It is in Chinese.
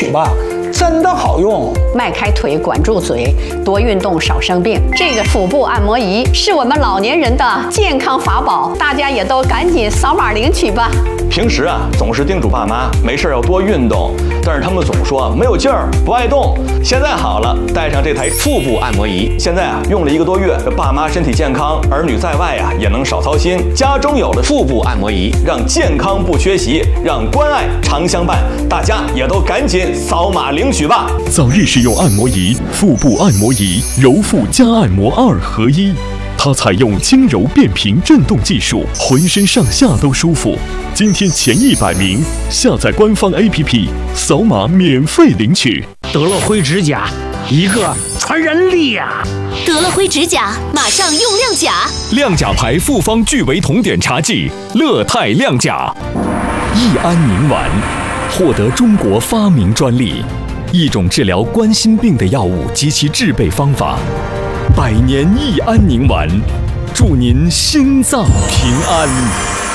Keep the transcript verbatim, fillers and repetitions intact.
曲吧，真的好用。 迈开腿，管住嘴，多运动，少生病。这个腹部按摩仪是我们老年人的健康法宝，大家也都赶紧扫码领取吧。 平时啊，总是叮嘱爸妈没事要多运动，但是他们总说没有劲儿，不爱动。现在好了，带上这台腹部按摩仪，现在啊用了一个多月，爸妈身体健康，儿女在外啊也能少操心。家中有了腹部按摩仪，让健康不缺席，让关爱常相伴。大家也都赶紧扫码领取吧。 早日使用按摩仪，腹部按摩仪，揉腹加按摩二合一。它采用轻柔变频震动技术，浑身上下都舒服。今天前一百名下载官方 A P P， 扫码免费领取。 德乐辉指甲，一个传染力啊！ 德乐辉指甲，马上用亮甲。 亮甲牌复方聚维酮碘茶剂，乐泰亮甲。益安宁丸获得中国发明专利，一种治疗冠心病的药物及其制备方法。百年益安宁丸，祝您心脏平安。